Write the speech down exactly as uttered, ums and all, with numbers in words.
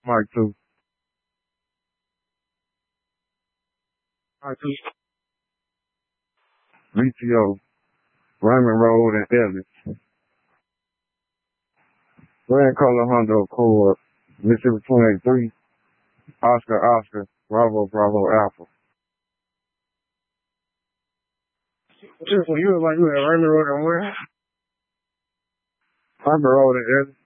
Mike two. Mike two. V T O. Raymond Road and Ellis. Grand Color Honda Accord. Mississippi twenty-eight three. Oscar Oscar. Bravo Bravo Alpha. Just when you were like you had Raymond Road and where? Raymond Road and Ellis.